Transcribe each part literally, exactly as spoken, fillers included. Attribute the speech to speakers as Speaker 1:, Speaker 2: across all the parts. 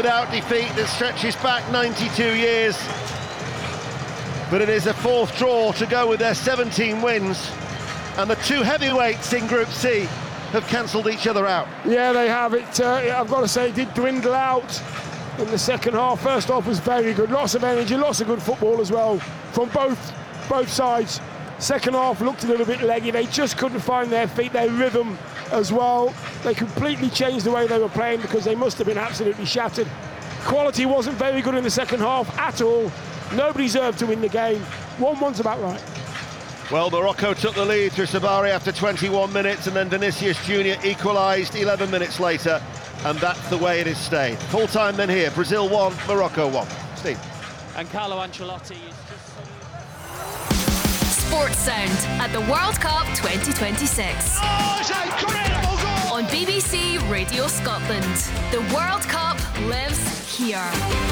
Speaker 1: without defeat that stretches back ninety-two years. But it is a fourth draw to go with their seventeen wins. And the two heavyweights in Group C have cancelled each other out.
Speaker 2: Yeah, they have. It. Uh, I've got to say, it did dwindle out in the second half. First half was very good. Lots of energy, lots of good football as well from both both sides. Second half looked a little bit leggy. They just couldn't find their feet, their rhythm as well. They completely changed the way they were playing because they must have been absolutely shattered. Quality wasn't very good in the second half at all. Nobody deserved to win the game. one one's about right.
Speaker 1: Well, Morocco took the lead through Sabari after twenty-one minutes, and then Vinicius Junior equalised eleven minutes later, and that's the way it has stayed. Full time then here, Brazil one, Morocco one. Steve.
Speaker 3: And Carlo Ancelotti is just...
Speaker 4: Sports Sound at the World Cup twenty twenty-six.
Speaker 5: Oh, it's an incredible goal!
Speaker 4: On B B C Radio Scotland. The World Cup lives here.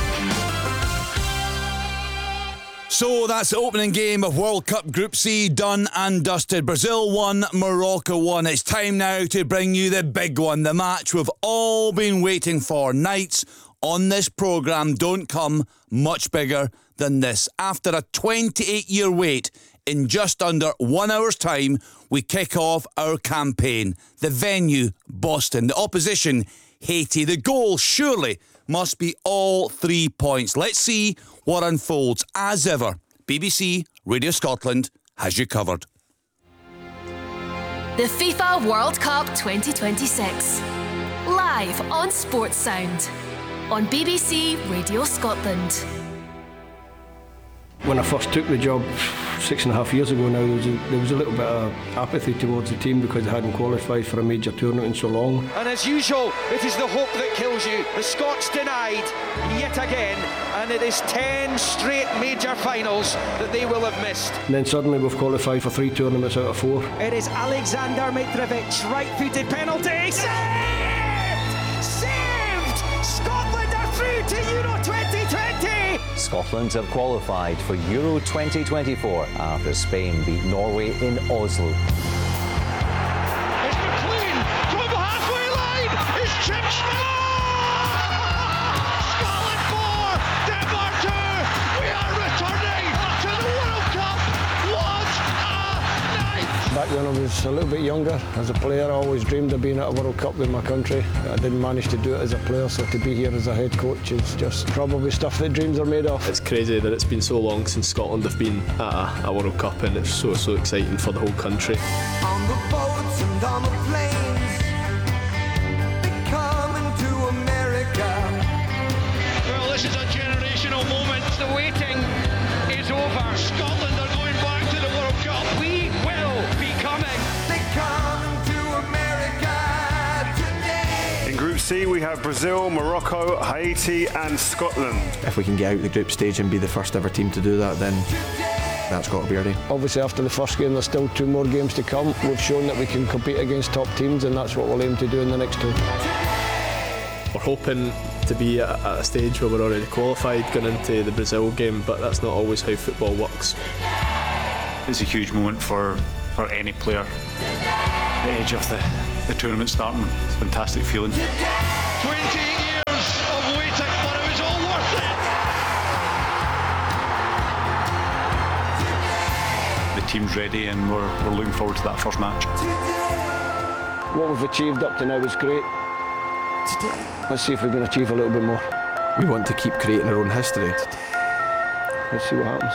Speaker 6: So that's the opening game of World Cup Group C done and dusted. Brazil won, Morocco won. It's time now to bring you the big one, the match we've all been waiting for. Nights on this programme don't come much bigger than this. After a twenty-eight year wait, in just under one hour's time, we kick off our campaign. The venue, Boston. The opposition, Haiti. The goal, surely, must be all three points. Let's see what unfolds. As ever, B B C Radio Scotland has you covered.
Speaker 4: The FIFA World Cup twenty twenty-six. Live on Sports Sound. On B B C Radio Scotland.
Speaker 7: When I first took the job six and a half years ago now, there was a, there was a little bit of apathy towards the team because they hadn't qualified for a major tournament in so long.
Speaker 8: And as usual, it is the hope that kills you. The Scots denied yet again, and it is ten straight major finals that they will have missed.
Speaker 7: And then suddenly we've qualified for three tournaments out of four.
Speaker 8: It is Alexander Mitrovic, right-footed penalty. Saved! Saved! Scotland are through to Euro twenty twenty!
Speaker 9: Scotland have qualified for Euro twenty twenty-four after Spain beat Norway in Oslo.
Speaker 5: It's McLean from halfway line. It's Chip Scotland four, Denmark two. We are returning to the World Cup. What a night!
Speaker 7: Back when I was a little bit younger, as a player, I always dreamed of being at a World Cup with my country. I didn't manage to do it as a player, so to be here as a head coach is just probably stuff that dreams are made of.
Speaker 10: It's crazy that it's been so long since Scotland have been at a, a World Cup, and it's so, so exciting for the whole country.
Speaker 11: On the boats and on the planes, they're coming to America.
Speaker 5: Well, this is a generational moment. The waiting is over. Scotland are going back to the World Cup. We will be coming.
Speaker 11: They're coming to America today.
Speaker 12: In Group C, we have Brazil, Morocco, Haiti and Scotland.
Speaker 13: If we can get out the group stage and be the first ever team to do that, then that's got to be our day.
Speaker 7: Obviously, after the first game, there's still two more games to come. We've shown that we can compete against top teams, and that's what we'll aim to do in the next two.
Speaker 10: We're hoping to be at a stage where we're already qualified going into the Brazil game, but that's not always how football works.
Speaker 14: It's a huge moment for, for any player. The edge of the, the tournament starting, it's a fantastic feeling.
Speaker 5: twenty years of waiting, but it was all worth it.
Speaker 14: The team's ready and we're, we're looking forward to that first match.
Speaker 7: What we've achieved up to now is great. Let's see if we can achieve a little bit more.
Speaker 13: We want to keep creating our own history.
Speaker 7: Let's see what happens.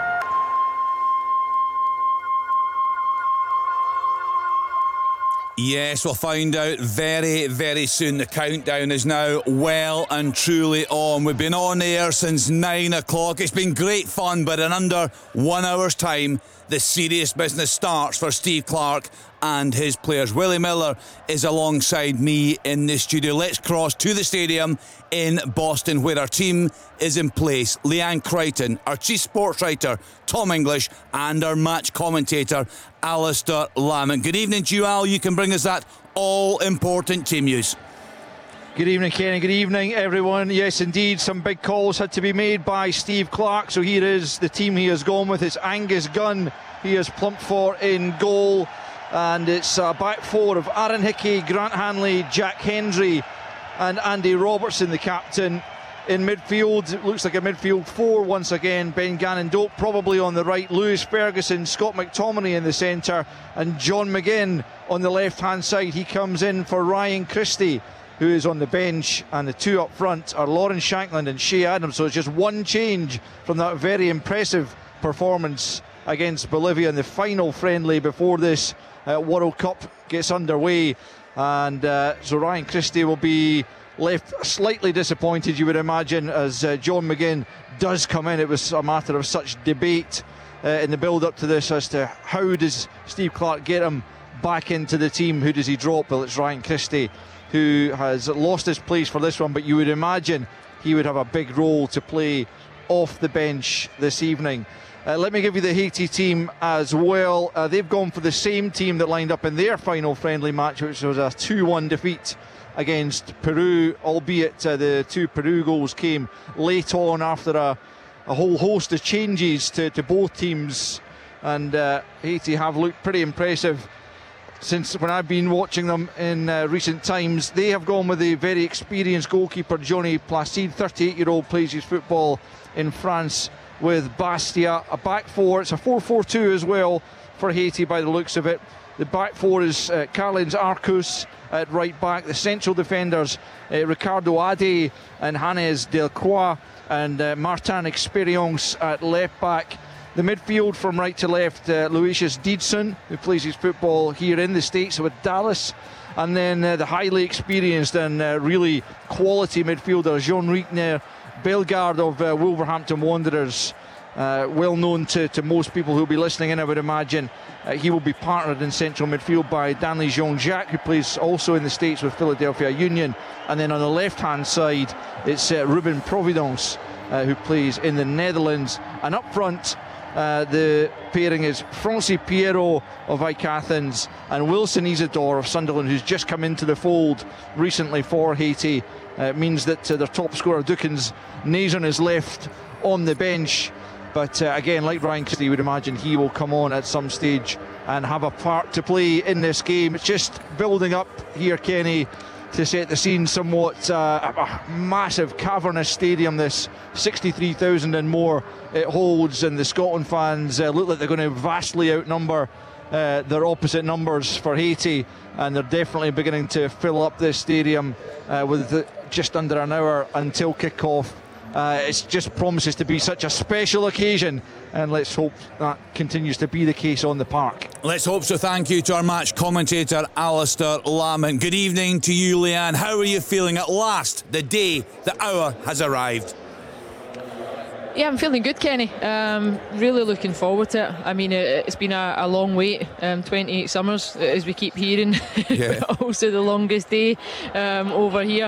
Speaker 6: Yes, we'll find out very, very soon. The countdown is now well and truly on. We've been on air since nine o'clock. It's been great fun, but in under one hour's time, the serious business starts for Steve Clarke and his players. Willie Miller is alongside me in the studio. Let's cross to the stadium in Boston, where our team is in place. Leanne Crichton, our chief sports writer, Tom English, and our match commentator, Alistair Lamont. Good evening to you, Al. You can bring us that all-important team news.
Speaker 15: Good evening, Kenny. Good evening, everyone. Yes, indeed, some big calls had to be made by Steve Clarke. So here is the team he has gone with. It's Angus Gunn he has plumped for in goal. And it's a back four of Aaron Hickey, Grant Hanley, Jack Hendry, and Andy Robertson, the captain. In midfield, it looks like a midfield four once again. Ben Gannon-Doak probably on the right, Lewis Ferguson, Scott McTominay in the centre, and John McGinn on the left-hand side. He comes in for Ryan Christie, who is on the bench, and the two up front are Lawrence Shankland and Shea Adams. So it's just one change from that very impressive performance against Bolivia in the final friendly before this uh, World Cup gets underway. And uh, so Ryan Christie will be left slightly disappointed, you would imagine, as uh, John McGinn does come in. It was a matter of such debate uh, in the build-up to this as to how does Steve Clarke get him back into the team, who does he drop? Well, it's Ryan Christie who has lost his place for this one, but you would imagine he would have a big role to play off the bench this evening. Uh, let me give you the Haiti team as well. Uh, they've gone for the same team that lined up in their final friendly match, which was a two one defeat against Peru, albeit uh, the two Peru goals came late on after a, a whole host of changes to, to both teams. And uh, Haiti have looked pretty impressive since when I've been watching them in uh, recent times. They have gone with a very experienced goalkeeper, Johnny Placide, thirty-eight-year-old, plays his football in France with Bastia. A back four, it's a four four two as well for Haiti by the looks of it. The back four is uh, Carlins Arcus at right back. The central defenders, uh, Ricardo Ade and Hannes Delcroix, and uh, Martin Experience at left back. The midfield from right to left, uh, Lucius Diedsson, who plays his football here in the States with Dallas. And then uh, the highly experienced and uh, really quality midfielder, Jean-Ric Bellegarde of uh, Wolverhampton Wanderers. Uh, well known to, to most people who'll be listening in, I would imagine. Uh, he will be partnered in central midfield by Danley Jean-Jacques, who plays also in the States with Philadelphia Union. And then on the left-hand side, it's uh, Ruben Providence, uh, who plays in the Netherlands. And up front, uh, the pairing is Francis Piero of Ike Athens and Wilson Isidore of Sunderland, who's just come into the fold recently for Haiti. Uh, it means that uh, their top scorer, Dukans Nason, is left on the bench. But uh, again, like Ryan Christie, you would imagine he will come on at some stage and have a part to play in this game. It's just building up here, Kenny, to set the scene somewhat. Uh, a massive cavernous stadium, this sixty-three thousand and more it holds, and the Scotland fans uh, look like they're going to vastly outnumber uh, their opposite numbers for Haiti, and they're definitely beginning to fill up this stadium uh, with the, just under an hour until kick-off. Uh, it just promises to be such a special occasion, and let's hope that continues to be the case on the park.
Speaker 6: Let's hope so. Thank you to our match commentator, Alistair Lamont. Good evening to you, Leanne. How are you feeling? At last, the day, the hour has arrived.
Speaker 16: Yeah, I'm feeling good, Kenny. Um, really looking forward to it. I mean, it, it's been a, a long wait, um, twenty-eight summers, as we keep hearing,
Speaker 6: Yeah.
Speaker 16: but also the longest day um, over here.